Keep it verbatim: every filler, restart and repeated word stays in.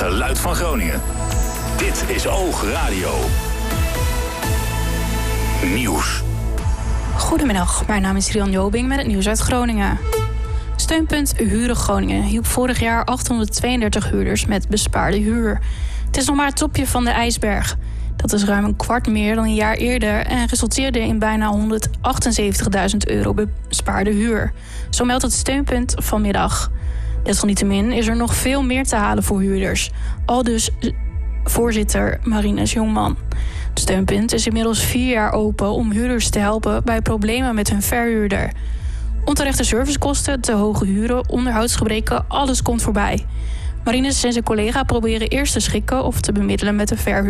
geluid van Groningen. Dit is Oog Radio. Nieuws. Goedemiddag, mijn naam is Rian Jobing met het nieuws uit Groningen. Steunpunt Huren Groningen hielp vorig jaar achthonderdtweeëndertig huurders met bespaarde huur. Het is nog maar het topje van de ijsberg. Dat is ruim een kwart meer dan een jaar eerder en resulteerde in bijna honderdachtenzeventigduizend euro bespaarde huur. Zo meldt het Steunpunt vanmiddag. Desalniettemin is er nog veel meer te halen voor huurders. Aldus voorzitter Marinus Jongman. Het Steunpunt is inmiddels vier jaar open om huurders te helpen bij problemen met hun verhuurder. Onterechte servicekosten, te hoge huren, onderhoudsgebreken, alles komt voorbij. Marinus en zijn collega proberen eerst te schikken of te bemiddelen met de verhuurder.